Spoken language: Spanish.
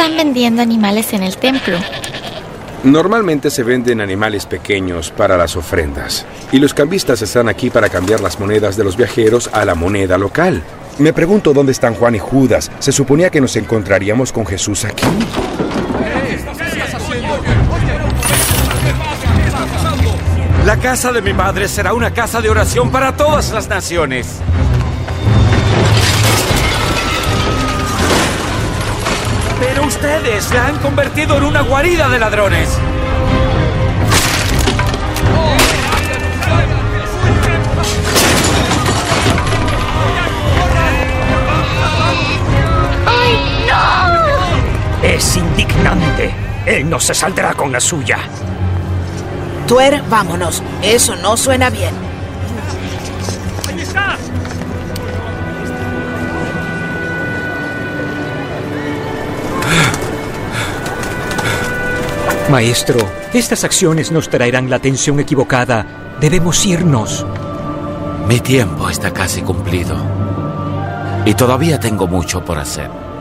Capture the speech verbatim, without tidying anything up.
están vendiendo animales en el templo? Normalmente se venden animales pequeños para las ofrendas. Y los cambistas están aquí para cambiar las monedas de los viajeros a la moneda local. Me pregunto dónde están Juan y Judas. Se suponía que nos encontraríamos con Jesús aquí. La casa de mi madre será una casa de oración para todas las naciones. Pero ustedes la han convertido en una guarida de ladrones. ¡Ay, no! Es indignante. Él no se saldrá con la suya. Tuer, vámonos. Eso no suena bien. ¡Ahí está! Maestro, estas acciones nos traerán la atención equivocada. Debemos irnos. Mi tiempo está casi cumplido. Y todavía tengo mucho por hacer.